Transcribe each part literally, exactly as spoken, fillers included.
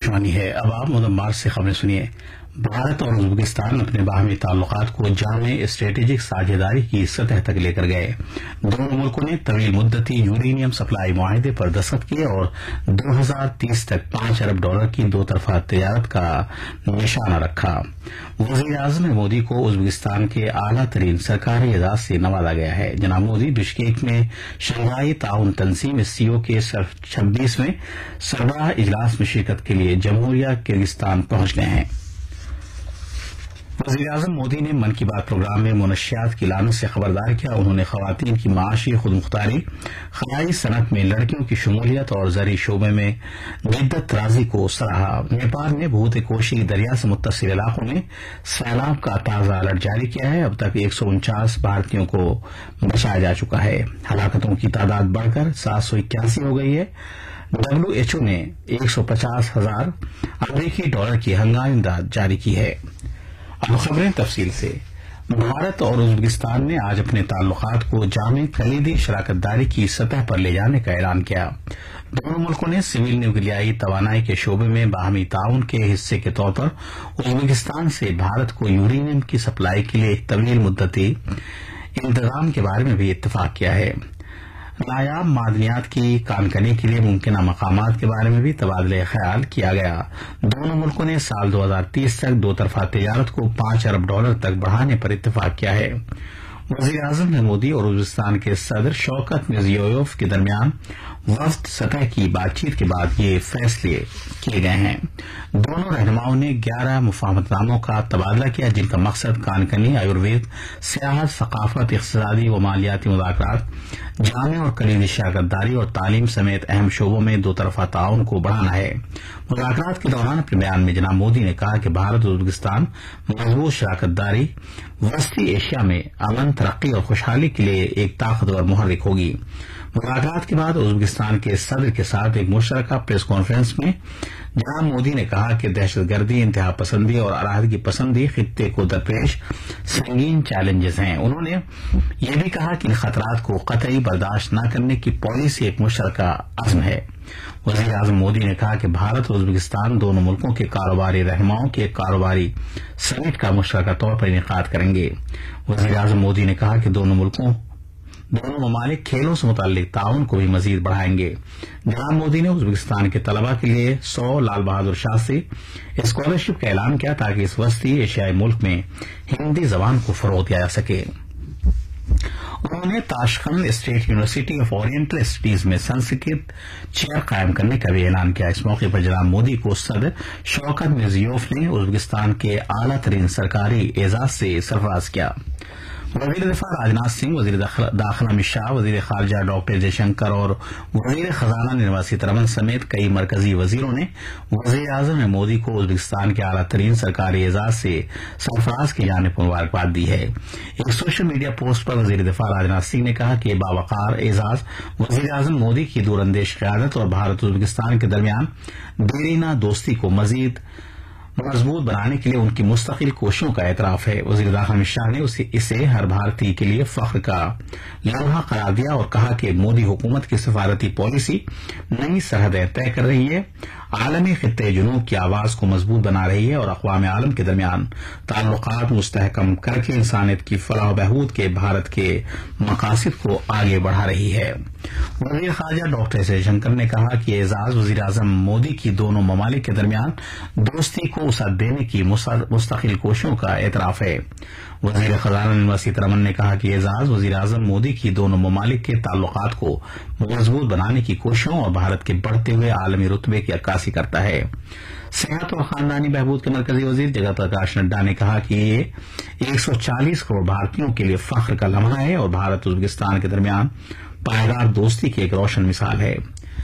आकाशवाणी है। अब आप मुदम्मार से खबरें सुनिए। भारत और उज्बेकिस्तान अपने बाहमी ताल्लुकात को जामे स्ट्रेटेजिक साझेदारी की सतह तक लेकर गए। दोनों मुल्कों ने तवील मुद्दती यूरेनियम सप्लाई मुआहदे पर दस्तखत किए और दो हजार तीस तक पांच अरब डॉलर की दो तरफा तजारत का निशाना रखा। वजीर आजम मोदी को उज्बेकिस्तान के आला तरीन सरकारी एजाज से नवाजा गया है। जनाब मोदी बिश्केक में शंघाई ताउन तंजीम सीओ के छब्बीसवें सरबराह इजलास में शिरकत के लिए जमहूरिया किर्गिस्तान पहुंच गए हैं। वजीर आजम मोदी ने मन की बात प्रोग्राम में मुनशियात की लानत से खबरदार किया। उन्होंने खवातीन की माशी खुदमुख्तारी, खलाई सनत में लड़कियों की शमूलियत और ज़री शोबे में जिद्दत राजी को सराहा। नेपाल ने भूत कोशी दरिया से मुत्तसिल इलाकों में सैलाब का ताज़ा अलर्ट जारी किया है। अब तक एक सौ उनचास भारतीयों को बचाया जा चुका है। हलाकतों की तादाद बढ़कर सात सौ इक्यासी हो गई है। डब्ल्यू एच ओ ने एक सौ पचास हजार अमरीकी डॉलर की हंगामी इमदाद जारी की है। अब खबरें तफसील से। भारत और उज्बेकिस्तान ने आज अपने ताल्लुकात को जामे कलीदी शराकतदारी की सतह पर ले जाने का ऐलान किया। दोनों मुल्कों ने सिविल न्यूक्लियाई तवानाई के शोबे में बाहमी ताउन के हिस्से के तौर पर उज्बेकिस्तान से भारत को यूरेनियम की सप्लाई के लिए एक तवील मुद्दती इंतजाम के बारे में भी इत्तफाक किया है। नायाब मादनियात की कानकनी के लिए मुमकिन मकामात के बारे में भी तबादले ख्याल किया गया। दोनों मुल्कों ने साल दो हजार तीस तक दो तरफा तजारत को पांच अरब डॉलर तक बढ़ाने पर इत्तफाक किया है। वजीर आजम मोदी और उज्बेकिस्तान के सदर शौकत मिर्जियोयेव के दरमियान वफ्द सतह की बातचीत के बाद ये फैसले किए गए हैं। दोनों रहनुमाओं ने ग्यारह मुफाहमतनामों का तबादला किया, जिनका मकसद कानकनी, आयुर्वेद, सियाहत, सकाफत, इक्तिसादी व मालियाती मुज़ाकरात, जामे और कलीदी शराकतदारी और तालीम समेत अहम शोबों में दो तरफा ताउन को बढ़ाना है। मुज़ाकरात के दौरान अपने बयान में जनाब मोदी ने कहा कि भारत और उज्बेकिस्तान मजबूत शराकतदारी वस्ती एशिया में अमन, तरक्की और खुशहाली के लिए एक ताकतवर मुहर्रिक होगी। मुलाकात के बाद उज्बेकिस्तान के सदर के साथ एक मुश्तरका प्रेस कॉन्फ्रेंस में जनाब मोदी ने कहा कि दहशतगर्दी, इंतहा पसंदी और अराहदगी पसंदी खित्ते को दरपेश संगीन चैलेंजेस हैं। उन्होंने यह भी कहा कि इन खतरात को कतई बर्दाश्त न करने की पॉलिसी एक मुश्तरका अज़्म है। वज़ीर आज़म मोदी ने कहा कि भारत और उज्बेकिस्तान दोनों मुल्कों के कारोबारी रहनुमाओं के कारोबारी समिट का मुश्तरका तौर पर इनेकाद करेंगे। वज़ीर आज़म मोदी ने कहा कि दोनों मुल्कों दोनों ममालिक खेलों से मुताल्लिक ताउन को भी मजीद बढ़ाएंगे। जनाब मोदी ने उज्बेकिस्तान के तलबा के लिए सौ लाल बहादुर शास्त्री स्कॉलरशिप का ऐलान किया ताकि इस वस्ती एशियाई मुल्क में हिंदी जबान को फरोग दिया जा सके। उन्होंने Tashkent state university of oriental studies में संस्कृत चेयर कायम करने का भी ऐलान किया। इस मौके पर जनाब मोदी को सदर शौकत मिर्जियोयेव ने उज्बेकिस्तान के आला तरीन सरकारी एजाज से सरफराज किया। वजीर दिफा राजनाथ सिंह, वजीर दाखिला अमित शाह, वजीर खारजा डॉक्टर जयशंकर और वजीर खजाना निर्मला सीतारमण समेत कई मरकजी वजीरों ने वजीर आजम मोदी को उज्बेकिस्तान के आला तरीन सरकारी एजाज से सरफराज किए जाने पर मुबारकबाद दी है। एक सोशल मीडिया पोस्ट पर वजीर दिफा राजनाथ सिंह ने कहा कि बावकार एजाज वजीर आजम मोदी की दूरंदेश क़यादत और भारत उज्बेकिस्तान के दरमियान देरीना दोस्ती को मजीद मजबूत बनाने के लिए उनकी मुस्तकिल कोशिशों का एतराफ है। वजीर दाखिला अमित शाह ने उसे इसे हर भारतीय के लिए फख्र का लम्हा करार दिया और कहा कि मोदी हुकूमत की सफारती पॉलिसी नई सरहदें तय कर रही है, आलमी खित्ते जुनूब की आवाज को मजबूत बना रही है और अक़वाम आलम के दरमियान ताल्लुकात मुस्तहकम करके इंसानियत की फलाह बहबूद के भारत के मकासद को आगे बढ़ा रही है। वजीर खारजा डॉक्टर जयशंकर ने कहा कि एजाज वजीर आजम मोदी की दोनों ममालिक के दरमियान दोस्ती को वसअत देने की मुस्तकिल कोशिशों का एतराफ है। वजीर खजाना निर्मला सीतारमण ने कहा कि एजाज वजीर आजम मोदी की दोनों ममालिक के ताल्लुकात को मजबूत बनाने की कोशिशों और भारत के बढ़ते हुए आलमी रुतबे की अक्कासी करता है। सेहत और खानदानी बहबूद के मरकजी वजीर जगत प्रकाश नड्डा ने कहा कि ये एक सौ चालीस करोड़ भारतीयों के लिए फख्र का लम्हा है और भारत उज्बेकिस्तान के दरमियान पायदार दोस्ती की एक रोशन मिसाल है।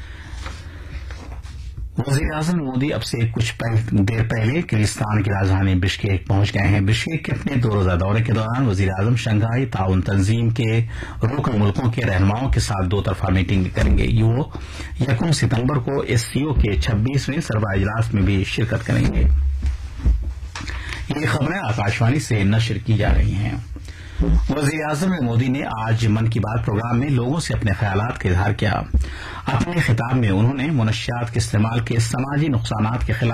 वजीर आजम मोदी अब से कुछ देर पहले किर्गिस्तान की राजधानी बिश्केक पहुंच गए हैं। बिश्केक के अपने दो रोजा दौरे के दौरान वजीर आजम शंघाई ताउन तंजीम के रुकन मुल्कों के रहनुमाओं के साथ दो तरफा मीटिंग करेंगे। वो यकम सितंबर को एससीओ के छब्बीसवें सरबराह इजलास में भी शिरकत करेंगे। ये खबरें आकाशवाणी से नशर की जा रही हैं। वजीर आजम मोदी ने आज मन की बात प्रोग्राम में लोगों से अपने ख्यालात का इजहार किया। अपने खिताब में उन्होंने मुनशियात के इस्तेमाल के समाजी नुकसानात के खिलाफ